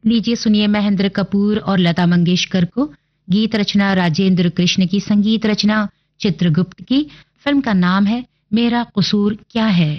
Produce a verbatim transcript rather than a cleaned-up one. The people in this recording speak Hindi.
लीजिए सुनिए महेंद्र कपूर और लता मंगेशकर को। गीत रचना राजेंद्र कृष्ण की, संगीत रचना चित्रगुप्त की। फिल्म का नाम है मेरा कसूर क्या है।